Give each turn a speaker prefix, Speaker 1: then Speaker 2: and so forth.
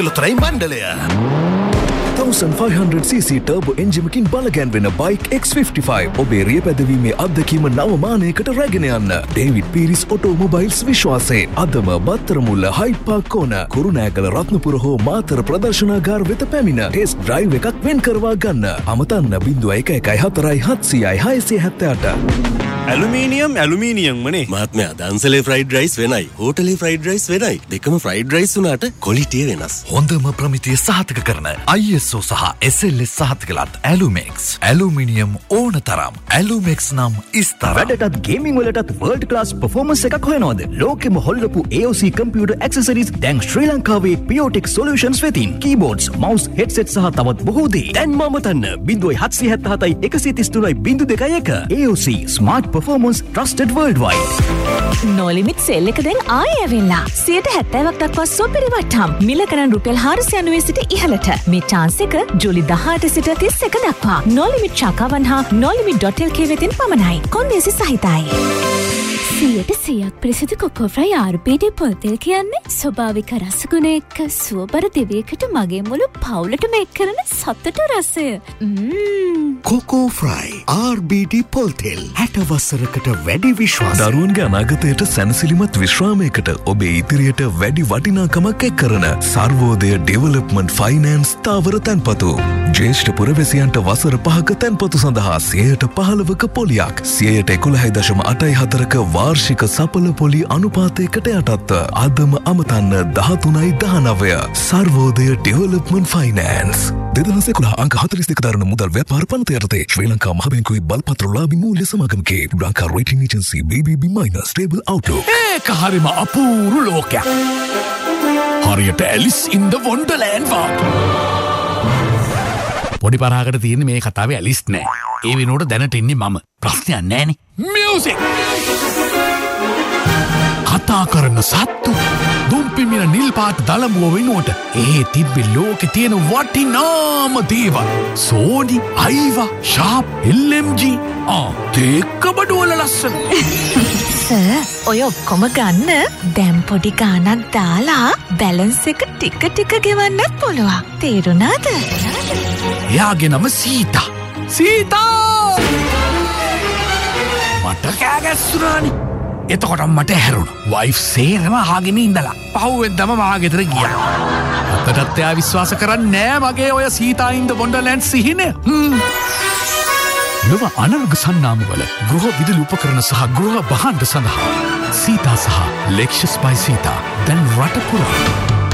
Speaker 1: ලොතරැයි මණ්ඩලය 1500cc turbo engine-කින් බලගැන්වෙන bike X55 ඔබේ රිය පැදවීමේ අත්දැකීම නව මානයකට රැගෙන යන්න ඩේවිඩ් පීරිස් ඔටෝමොබයිල්ස් විශ්වාසයෙන් අදම බත්තරමුල්ල හයිඩ් පාක් කෝන කුරුණෑගල රත්නපුර හෝ මාතර ප්‍රදර්ශනාගාර වෙත පැමිණ ටෙස්ට් ඩ්‍රයිව් එකක් වෙන් කරවා ගන්න අමතන්න 0114467678
Speaker 2: ඇලුමිනියම් වනේ
Speaker 3: මහත්මයා දන්සලේ ෆ්‍රයිඩ් රයිස් වෙනයි හෝටලේ ෆ්‍රයිඩ් රයිස් වෙනයි දෙකම ෆ්‍රයිඩ් රයිස් වුණාට ක්වොලිටිය වෙනස්
Speaker 1: හොඳම ප්‍රමිතිය සහතික කරන ISO සහ SLS සහතිකලත් ඇලුමෙක්ස් ඇලුමිනියම් ඕන තරම් ඇලුමෙක්ස් නම් ඉස්තර
Speaker 4: වැඩටත් ගේමිං වලටත් වර්ල්ඩ් ක්ලාස් පර්ෆෝමන්ස් එකක් හොයනවද ලෝකෙම හොල්ලපු AOC කම්පියුටර් ඇක්සසරිස් දැන් ශ්‍රී ලංකාවේ පියෝටෙක් සොලියුෂන්ස් වෙතින් කීබෝඩ්ස් මවුස් හෙඩ්සෙට් සහ තවත් බොහෝ දේ දැන් මමතන්න 0777 AOC smart performance trusted worldwide.
Speaker 5: No limit sale එක දැන් ආයෙ ඇවිල්ලා 70%ක් දක්වා සුපිරිවට්ටම් මිල ගණන් රුපියල් 490 සිට ඉහළට මේ chance එක ජූලි 18 සිට 31 දක්වා No limit ශාඛාවන් හා nolimit.lk වෙතින් පමණයි. කොන්දේසි සහිතයි. 100% ප්‍රසිද්ධ කොකෝ ෆ්‍රයි RPD පොතෙල් කියන්නේ ස්වභාවික රසගුණ එක්ක සුවබර දිවයකට මගේ මුළු පවුලටම එක් කරන සතුට රසය.
Speaker 1: කොකෝ ෆ්‍රයි RBD පොල්තෙල් 60 වසරකට වැඩි විශ්වාසය. දරුවන්ගේ අනාගතයට සැනසිලිමත් විශ්‍රාමයකට ඔබේ ඉදිරියට වැඩි වටිනාකමක් එක් කරන සර්වෝදය ඩෙවලොප්මන්ට් ෆයිනෑන්ස් ස්ථාවර තැන්පතු. ජ්‍යෙෂ්ඨ පුරවැසියන්ට වසර 5ක තැන්පතු සඳහා 15%ක පොලියක් 11.84ක වාර්ෂික සපල පොලි අනුපාතයකට යටත්ව අදම අමතන්න 13.19 සර්වෝදය ඩෙවලොප්මන්ට් ෆයිනෑන්ස් 2011 අංක 42 දරන මුදල් ව්‍යාපාර පනත යටතේ ශ්‍රී ලංකා මහ බැංකුවේ බලපත්‍රලාභී මූල්‍ය සමාගමකේ Lanka rating agency BBB minus stable outlook
Speaker 6: ඒක හරිම අපූරු ලෝකයක් හරියට ඇලිස් ඉන් ද වොන්ඩර්ලෑන්ඩ් වාගේ පොඩි පරාකට තියෙන මේ කතාවේ ඇලිස් නෑ ඒ වෙනුවට දැනට ඉන්නේ මම ප්‍රශ්නයක් නෑනේ මියුසික් කතා කරන සත්තු දුම්පිමින නිල් පාට දලඹුව වෙනුවට ඒ තිබ්බේ ලෝකේ තියෙන වටිනාම දේවල් සෝනි අයිවා ෂාප් LMG තේක්ක බඩුවල ලස්සන
Speaker 5: සර් ඔය ඔක්කොම ගන්න දැන් පොඩි ගාණක් දාලා බැලන්ස් එක ටික ටික ගෙවන්නත් පුළුවන් තේරුණාද
Speaker 6: එයාගේ නම සීතා මට කෑගැස්සුනානි එතකොට මට හැරුණා වයිෆ් සේරම අහගෙන ඉඳලා පහුවෙන්දම මහා ගෙදර ගියා අතටත් එයා විශ්වාස කරන්නේ නෑ මගේ ඔය සීතා ඉන් ද වොන්ඩර්ලෑන්ඩ් සිහිනය ලොව අනර්ග සන්නාමවල ගෘහ විදුලි උපකරණ සහ ගෘහ භාණ්ඩ සඳහා සීතා සහ ලෙක්ෂස් බයි සීතා දැන් රට පුරා